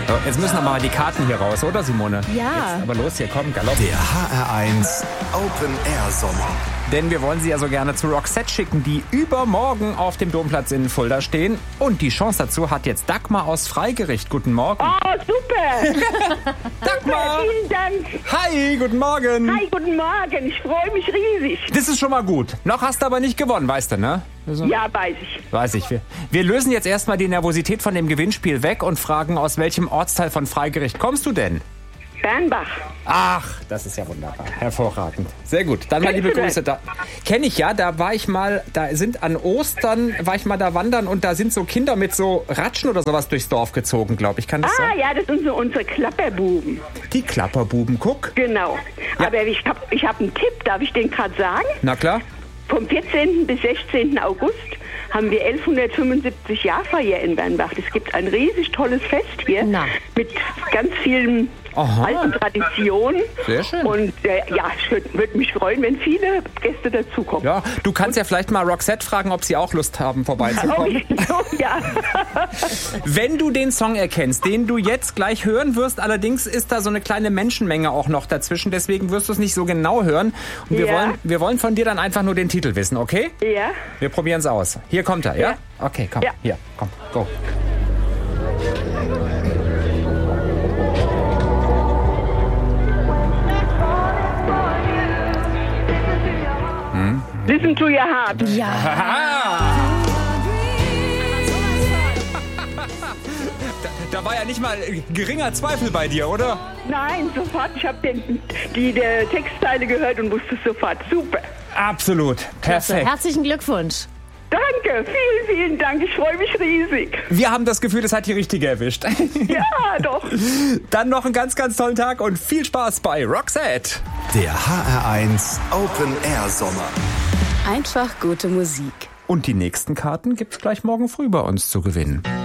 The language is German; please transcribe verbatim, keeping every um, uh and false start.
So, jetzt müssen aber mal die Karten hier raus, oder Simone? Ja. Jetzt aber los, hier, komm, Galopp. Der H R eins Open Air Sommer. Denn wir wollen Sie ja so gerne zu Roxette schicken, die übermorgen auf dem Domplatz in Fulda stehen. Und die Chance dazu hat jetzt Dagmar aus Freigericht. Guten Morgen. Oh, super. Dagmar! Vielen Dank. Hi, guten Morgen. Hi, guten Morgen. Ich freue mich riesig. Das ist schon mal gut. Noch hast du aber nicht gewonnen, weißt du, ne? Also, Ja, weiß ich. weiß ich. Wir, wir lösen jetzt erstmal die Nervosität von dem Gewinnspiel weg und fragen, aus welchem Ortsteil von Freigericht kommst du denn? Bernbach. Ach, das ist ja wunderbar. Hervorragend. Sehr gut. Dann mal liebe Kennst du Grüße. Da kenne ich ja, da war ich mal, da sind an Ostern, war ich mal da wandern und da sind so Kinder mit so Ratschen oder sowas durchs Dorf gezogen, glaube ich. Kann das Ah, sein? ja, das sind so unsere Klapperbuben. Die Klapperbuben, guck. Genau. Ja. Aber ich habe ich hab einen Tipp, darf ich den gerade sagen? Na klar. Vom vierzehnten bis sechzehnten August haben wir elfhundertfünfundsiebzig Jahresfeier in Bernbach. Es gibt ein riesig tolles Fest hier Na. mit ganz vielen Aha. alten Traditionen. Sehr schön. Und äh, ja, ich würde würd mich freuen, wenn viele Gäste dazukommen. Ja, du kannst ja vielleicht mal Roxette fragen, ob sie auch Lust haben, vorbeizukommen. Oh, ja. Wenn du den Song erkennst, den du jetzt gleich hören wirst, allerdings ist da so eine kleine Menschenmenge auch noch dazwischen, deswegen wirst du es nicht so genau hören. Und wir, Ja. wollen, wir wollen von dir dann einfach nur den Titel wissen, okay? Ja. Wir probieren es aus. Hier kommt er, ja? Ja. Okay, komm, Ja. hier, komm, go. Listen to your heart. Ja. Aha! Da, da war ja nicht mal geringer Zweifel bei dir, oder? Nein, sofort. Ich habe die, die Textzeile gehört und wusste sofort. Super. Absolut, perfekt. Herzlichen Glückwunsch. Danke, vielen, vielen Dank. Ich freue mich riesig. Wir haben das Gefühl, das hat die Richtige erwischt. Ja, doch. Dann noch einen ganz, ganz tollen Tag und viel Spaß bei Roxette. Der H R eins Open Air Sommer. Einfach gute Musik. Und die nächsten Karten gibt's gleich morgen früh bei uns zu gewinnen.